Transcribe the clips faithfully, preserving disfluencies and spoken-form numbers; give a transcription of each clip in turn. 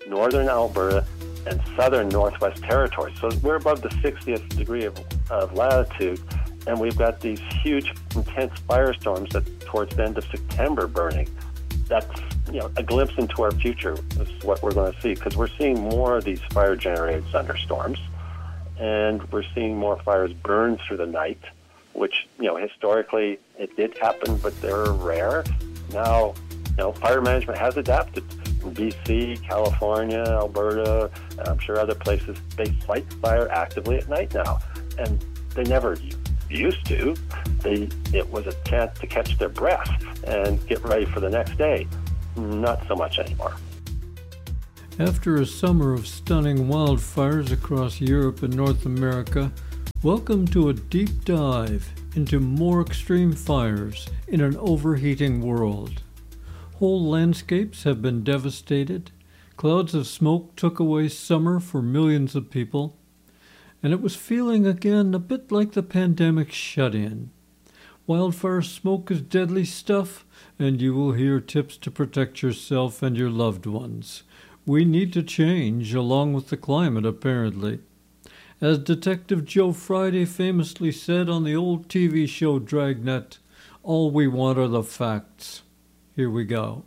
northern Alberta and southern Northwest Territories. So we're above the sixtieth degree of, of latitude, and we've got these huge, intense firestorms that towards the end of September burning. That's, you know, a glimpse into our future is what we're going to see, because we're seeing more of these fire-generated thunderstorms, and we're seeing more fires burn through the night, which, you know, historically it did happen, but they're rare. Now, you know, fire management has adapted. In B C, California, Alberta, and I'm sure other places, they fight fire actively at night now, and they never used to. They it was a chance to catch their breath and get ready for the next day. Not so much anymore. After a summer of stunning wildfires across Europe and North America, welcome to a deep dive into more extreme fires in an overheating world. Whole landscapes have been devastated. Clouds of smoke took away summer for millions of people. And it was feeling again a bit like the pandemic shut-in. Wildfire smoke is deadly stuff, and you will hear tips to protect yourself and your loved ones. We need to change along with the climate, apparently. As Detective Joe Friday famously said on the old T V show Dragnet, all we want are the facts. Here we go.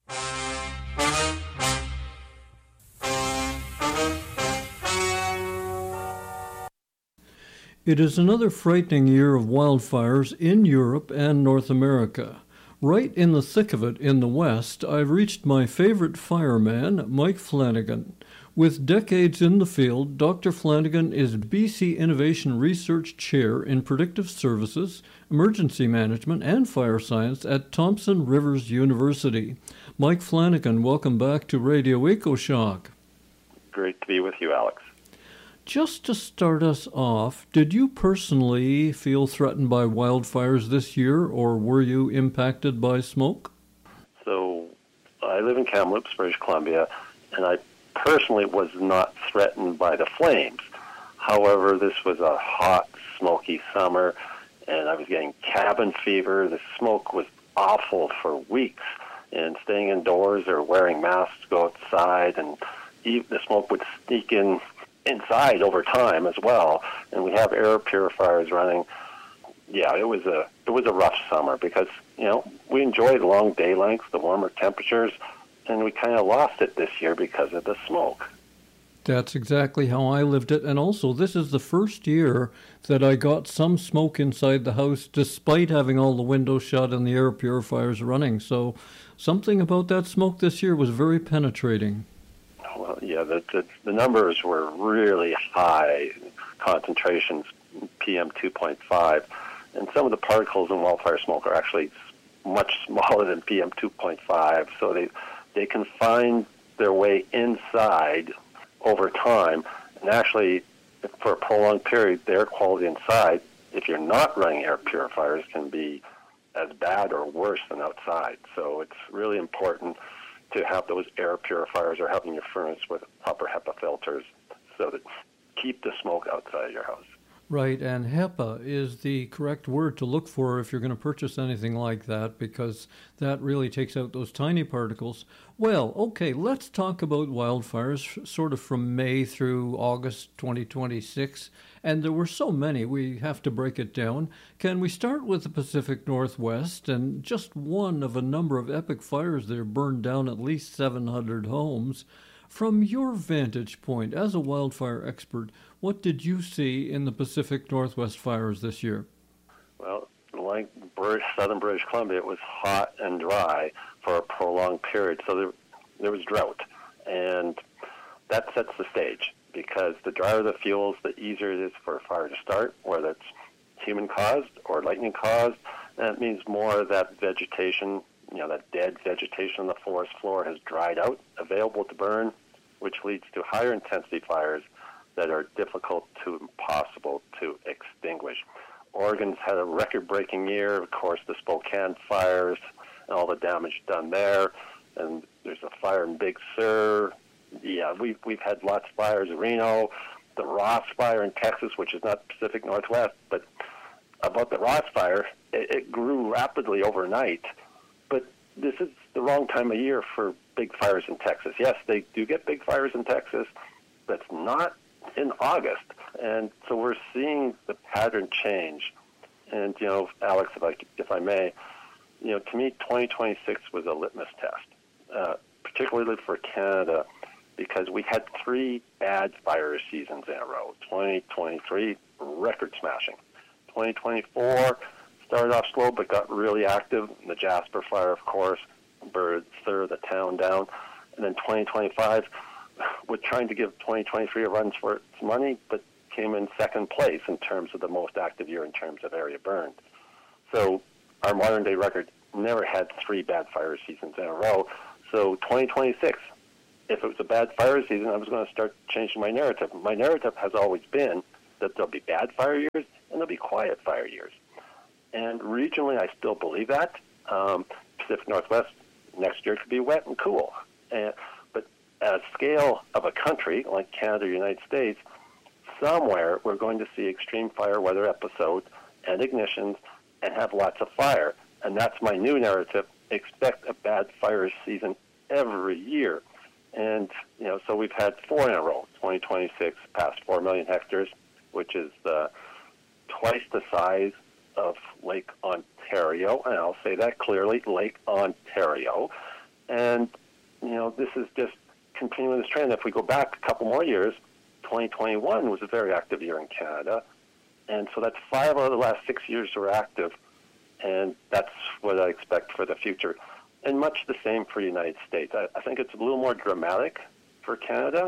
It is another frightening year of wildfires in Europe and North America. Right in the thick of it in the West, I've reached my favorite fireman, Mike Flanagan. With decades in the field, Doctor Flanagan is B C Innovation Research Chair in Predictive Services, Emergency Management, and Fire Science at Thompson Rivers University. Mike Flanagan, welcome back to Radio EcoShock. Great to be with you, Alex. Just to start us off, did you personally feel threatened by wildfires this year, or were you impacted by smoke? So, I live in Kamloops, British Columbia, and I personally was not threatened by the flames. However, this was a hot, smoky summer, and I was getting cabin fever. The smoke was awful for weeks, and staying indoors or wearing masks to go outside, and the smoke would sneak in inside over time as well, and we have air purifiers running. Yeah, it was a it was a rough summer because, you know, we enjoyed long day lengths, the warmer temperatures, and we kind of lost it this year because of the smoke. That's exactly how I lived it, and also this is the first year that I got some smoke inside the house despite having all the windows shut and the air purifiers running. So something about that smoke this year was very penetrating. Well, yeah, the, the, the numbers were really high, concentrations, P M two point five, and some of the particles in wildfire smoke are actually much smaller than P M two point five, so they, they can find their way inside over time, and actually, for a prolonged period, the air quality inside, if you're not running air purifiers, can be as bad or worse than outside. So it's really important to have those air purifiers or having your furnace with proper HEPA filters so that keep the smoke outside your house. Right, and HEPA is the correct word to look for if you're going to purchase anything like that, because that really takes out those tiny particles. Well, okay, let's talk about wildfires sort of from May through August twenty twenty-six. And there were so many, we have to break it down. Can we start with the Pacific Northwest? And just one of a number of epic fires there burned down at least seven hundred homes. From your vantage point as a wildfire expert, what did you see in the Pacific Northwest fires this year? Well, like British, southern British Columbia, it was hot and dry for a prolonged period, so there, there was drought. And that sets the stage, because the drier the fuels, the easier it is for a fire to start, whether it's human-caused or lightning-caused. And it means more of that vegetation, you know, that dead vegetation on the forest floor has dried out, available to burn, which leads to higher intensity fires that are difficult to impossible to extinguish. Oregon's had a record-breaking year. Of course, the Spokane fires and all the damage done there. And there's a fire in Big Sur. Yeah, we've, we've had lots of fires in Reno. The Ross fire in Texas, which is not Pacific Northwest. But about the Ross fire, it, it grew rapidly overnight. But this is the wrong time of year for big fires in Texas. Yes, they do get big fires in Texas, but it's not in August. And so we're seeing the pattern change. And, you know, Alex, if I, if I may, you know, to me, twenty twenty-six was a litmus test, uh, particularly for Canada, because we had three bad fire seasons in a row. twenty twenty-three, record smashing. twenty twenty-four started off slow but got really active. The Jasper fire, of course, burned a third of the town down. And then twenty twenty-five, we're trying to give twenty twenty-three a run for its money, but came in second place in terms of the most active year in terms of area burned. So our modern-day record never had three bad fire seasons in a row. So twenty twenty-six, if it was a bad fire season, I was going to start changing my narrative. My narrative has always been that there'll be bad fire years and there'll be quiet fire years. And regionally, I still believe that. Um, Pacific Northwest, next year could be wet and cool. And, but at a scale of a country like Canada or United States, somewhere we're going to see extreme fire weather episodes and ignitions and have lots of fire. And that's my new narrative. Expect a bad fire season every year. And, you know, so we've had four in a row. twenty twenty-six passed four million hectares, which is uh, twice the size of Lake Ontario. And I'll say that clearly, Lake Ontario. And, you know, this is just continuing this trend. If we go back a couple more years, twenty twenty-one was a very active year in Canada. And so that's five out of the last six years were active. And that's what I expect for the future. And much the same for the United States. I, I think it's a little more dramatic for Canada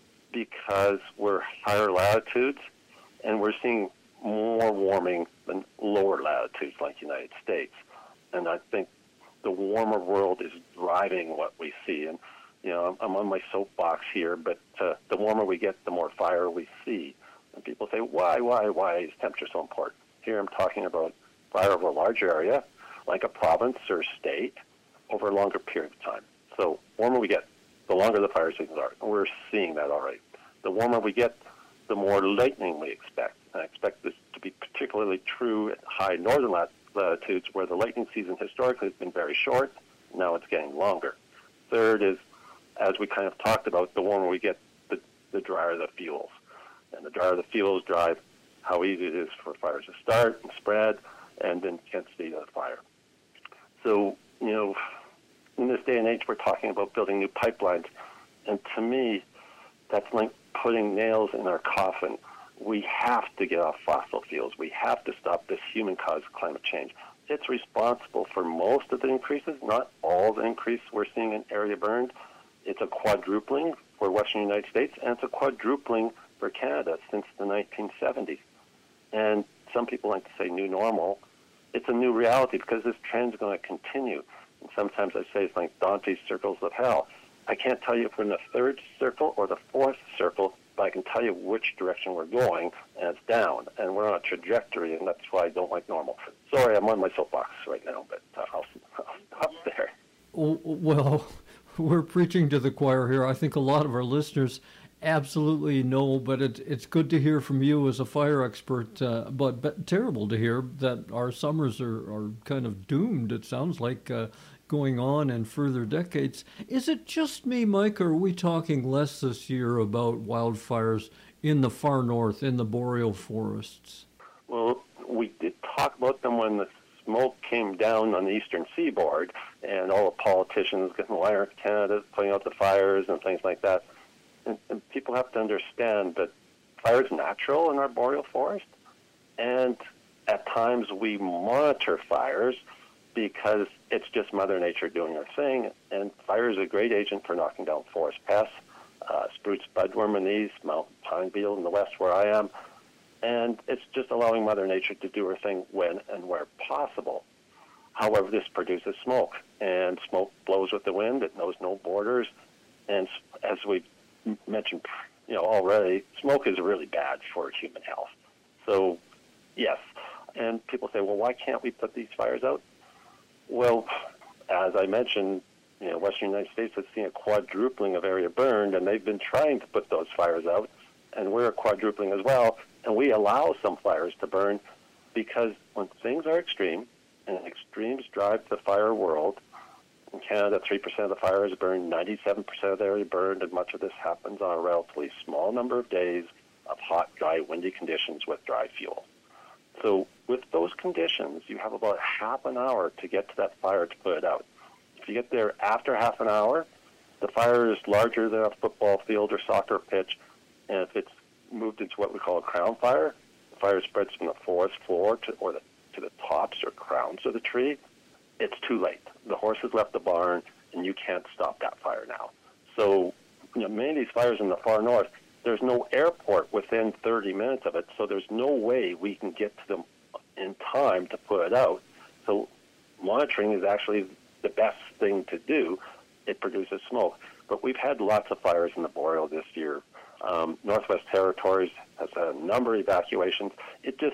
because we're higher latitudes and we're seeing more warming than lower latitudes like the United States. And I think the warmer world is driving what we see. And, you know, I'm, I'm on my soapbox here, but uh, the warmer we get, the more fire we see. And people say, why, why, why is temperature so important? Here I'm talking about fire over a large area, like a province or state, over a longer period of time. So the warmer we get, the longer the fire seasons are. And we're seeing that already. The warmer we get, the more lightning we expect. And I expect this to be particularly true at high northern lat- latitudes where the lightning season historically has been very short. Now it's getting longer. Third is, as we kind of talked about, the warmer we get, the, the drier the fuels. And the drier the fuels drive how easy it is for fires to start and spread and the intensity of the fire. So, you know, in this day and age, we're talking about building new pipelines. And to me, that's like putting nails in our coffin. We have to get off fossil fuels. We have to stop this human-caused climate change. It's responsible for most of the increases, not all the increase we're seeing in area burned. It's a quadrupling for Western United States, and it's a quadrupling for Canada since the nineteen seventies. And some people like to say new normal. It's a new reality because this trend is going to continue. And sometimes I say it's like Dante's circles of hell. I can't tell you if we're in the third circle or the fourth circle, but I can tell you which direction we're going, and it's down. And we're on a trajectory, and that's why I don't like normal. Sorry, I'm on my soapbox right now, but uh, I'll, I'll stop there. Well, we're preaching to the choir here. I think a lot of our listeners absolutely know, but it, it's good to hear from you as a fire expert, uh, but, but terrible to hear that our summers are, are kind of doomed, it sounds like, uh, going on in further decades. Is it just me, Mike, or are we talking less this year about wildfires in the far north, in the boreal forests? Well, we did talk about them when the smoke came down on the eastern seaboard, and all the politicians getting the wire in Canada, putting out the fires and things like that. And, and people have to understand that fire is natural in our boreal forest, and at times we monitor fires because it's just Mother Nature doing her thing, and fire is a great agent for knocking down forest pests, uh, spruce budworm in the east, mountain pine beetle in the west where I am, and it's just allowing Mother Nature to do her thing when and where possible. However, this produces smoke, and smoke blows with the wind. It knows no borders, and as we mentioned, you know, already, smoke is really bad for human health. So, yes. And people say, well, why can't we put these fires out? Well, as I mentioned, you know, Western United States has seen a quadrupling of area burned, and they've been trying to put those fires out, and we're quadrupling as well, and we allow some fires to burn because when things are extreme, and extremes drive the fire world, In Canada, three percent of the fire is burned, ninety-seven percent of the area burned, and much of this happens on a relatively small number of days of hot, dry, windy conditions with dry fuel. So with those conditions, you have about half an hour to get to that fire to put it out. If you get there after half an hour, the fire is larger than a football field or soccer pitch, and if it's moved into what we call a crown fire, the fire spreads from the forest floor to, or the, to the tops or crowns of the tree, it's too late. The horse has left the barn, and you can't stop that fire now. So, you know, many of these fires in the far north, there's no airport within thirty minutes of it, so there's no way we can get to them in time to put it out. So monitoring is actually the best thing to do. It produces smoke. But we've had lots of fires in the Boreal this year. Um, Northwest Territories has had a number of evacuations. It just